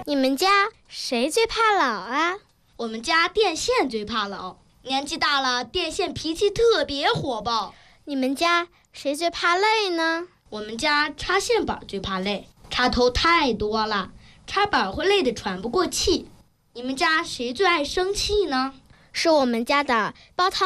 你们家谁最怕老啊？ 我们家电线最怕老，年纪大了，电线脾气特别火爆。 你们家谁最怕累呢？ 我们家插线板最怕累，插头太多了，插板会累得喘不过气。你们家谁最爱生气呢？ 是我们家的煲汤